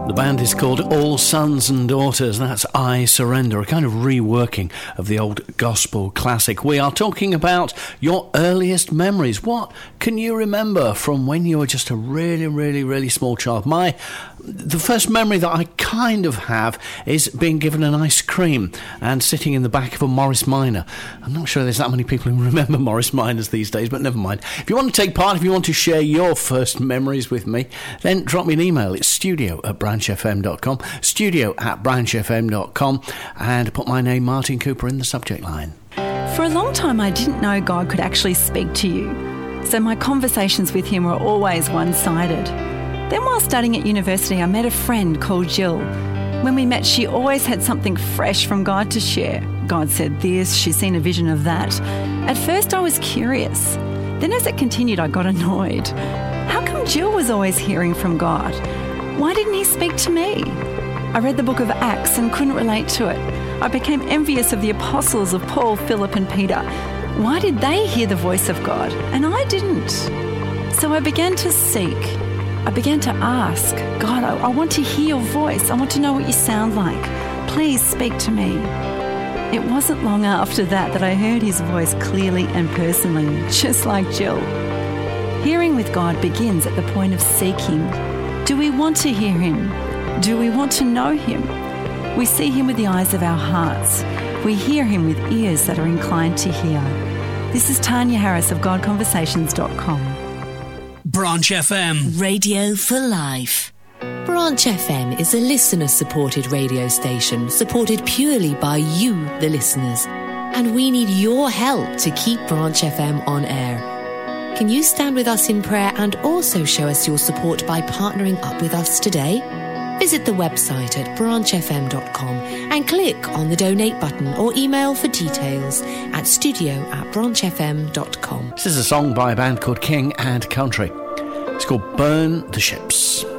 The band is called All Sons and Daughters. That's I Surrender, a kind of reworking of the old gospel classic. We are talking about your earliest memories. What can you remember from when you were just a really, really, really small child? The first memory that I kind of have is being given an ice cream and sitting in the back of a Morris Minor. I'm not sure there's that many people who remember Morris Minors these days, but never mind. If you want to take part, if you want to share your first memories with me, then drop me an email. It's studio@branchfm.com, studio@branchfm.com, and put my name, Martin Cooper, in the subject line. For a long time, I didn't know God could actually speak to you, so my conversations with him were always one-sided. Then while studying at university, I met a friend called Jill. When we met, she always had something fresh from God to share. God said this, she's seen a vision of that. At first I was curious. Then as it continued, I got annoyed. How come Jill was always hearing from God? Why didn't he speak to me? I read the book of Acts and couldn't relate to it. I became envious of the apostles of Paul, Philip and Peter. Why did they hear the voice of God and I didn't? So I began to seek. I began to ask, God, I want to hear your voice. I want to know what you sound like. Please speak to me. It wasn't long after that I heard his voice clearly and personally, just like Jill. Hearing with God begins at the point of seeking. Do we want to hear him? Do we want to know him? We see him with the eyes of our hearts. We hear him with ears that are inclined to hear. This is Tanya Harris of GodConversations.com. Branch FM. Radio for Life. Branch FM is a listener-supported radio station supported purely by you, the listeners. And we need your help to keep Branch FM on air. Can you stand with us in prayer and also show us your support by partnering up with us today? Visit the website at branchfm.com and click on the donate button or email for details at studio@branchfm.com. This is a song by a band called King and Country. It's called Burn the Ships.